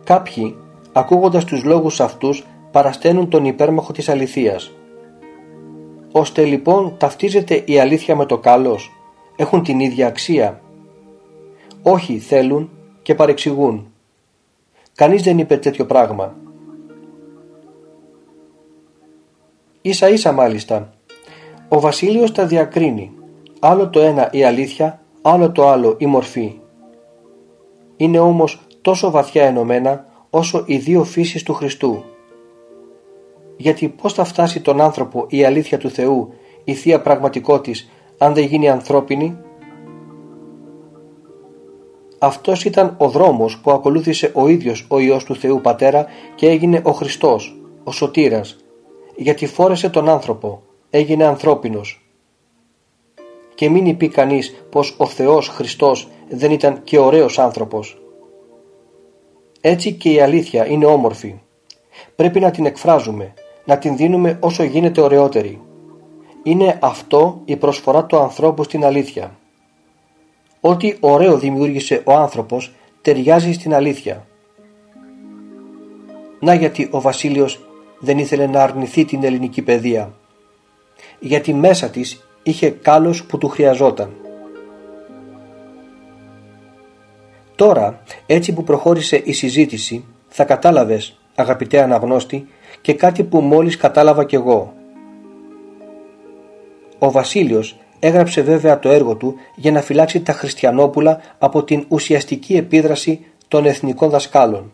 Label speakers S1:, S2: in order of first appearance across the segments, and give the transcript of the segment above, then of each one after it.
S1: Κάποιοι, ακούγοντας τους λόγους αυτούς, παρασταίνουν τον υπέρμαχο της αληθείας. Ώστε λοιπόν ταυτίζεται η αλήθεια με το κάλος, έχουν την ίδια αξία? Όχι, θέλουν και παρεξηγούν. Κανείς δεν είπε τέτοιο πράγμα. Ίσα ίσα μάλιστα, ο Βασίλειος τα διακρίνει. Άλλο το ένα η αλήθεια, άλλο το άλλο η μορφή. Είναι όμως τόσο βαθιά ενωμένα όσο οι δύο φύσεις του Χριστού. Γιατί πώς θα φτάσει τον άνθρωπο η αλήθεια του Θεού, η θεία πραγματικότης, αν δεν γίνει ανθρώπινη? Αυτός ήταν ο δρόμος που ακολούθησε ο ίδιος ο Υιός του Θεού Πατέρα και έγινε ο Χριστός, ο Σωτήρας, γιατί φόρεσε τον άνθρωπο, έγινε ανθρώπινος. Και μην πει κανείς πως ο Θεός Χριστός δεν ήταν και ωραίος άνθρωπος. Έτσι και η αλήθεια είναι όμορφη. Πρέπει να την εκφράζουμε, να την δίνουμε όσο γίνεται ωραιότερη. Είναι αυτό η προσφορά του ανθρώπου στην αλήθεια. Ό,τι ωραίο δημιούργησε ο άνθρωπος ταιριάζει στην αλήθεια. Να γιατί ο Βασίλειος δεν ήθελε να αρνηθεί την ελληνική παιδεία. Γιατί μέσα της είχε κάλος που του χρειαζόταν. Τώρα, έτσι που προχώρησε η συζήτηση, θα κατάλαβες, αγαπητέ αναγνώστη, και κάτι που μόλις κατάλαβα κι εγώ. Ο Βασίλειος έγραψε βέβαια το έργο του για να φυλάξει τα χριστιανόπουλα από την ουσιαστική επίδραση των εθνικών δασκάλων.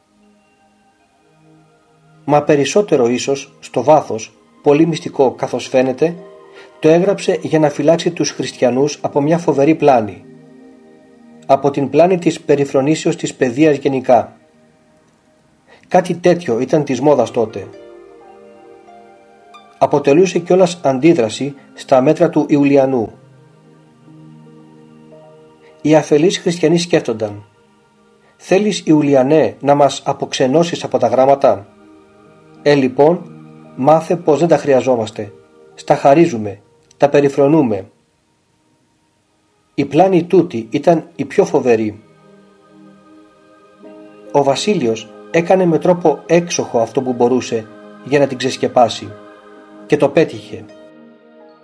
S1: Μα περισσότερο ίσως, στο βάθος, πολύ μυστικό καθώς φαίνεται, το έγραψε για να φυλάξει τους χριστιανούς από μια φοβερή πλάνη. Από την πλάνη της περιφρονήσεως της παιδείας γενικά. Κάτι τέτοιο ήταν της μόδας τότε. Αποτελούσε κιόλας αντίδραση στα μέτρα του Ιουλιανού. Οι αφελείς χριστιανοί σκέφτονταν: «Θέλεις, Ιουλιανέ, να μας αποξενώσεις από τα γράμματα? Λοιπόν, μάθε πως δεν τα χρειαζόμαστε. Στα χαρίζουμε, τα περιφρονούμε». Η πλάνη τούτη ήταν η πιο φοβερή. Ο Βασίλειος έκανε με τρόπο έξοχο αυτό που μπορούσε για να την ξεσκεπάσει και το πέτυχε.